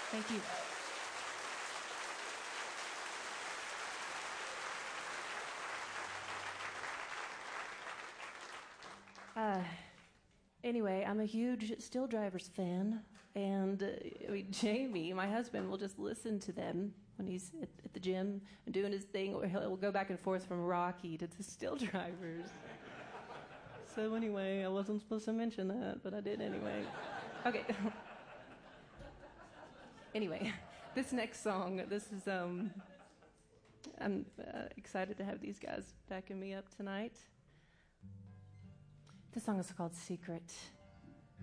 Thank you. Anyway, I'm a huge Still Drivers fan, and Jamie, my husband, will just listen to them when he's at the gym and doing his thing. He'll go back and forth from Rocky to the Still Drivers. So anyway, I wasn't supposed to mention that, but I did anyway. Okay. Anyway, this next song, this is, I'm excited to have these guys backing me up tonight. This song is called Secret.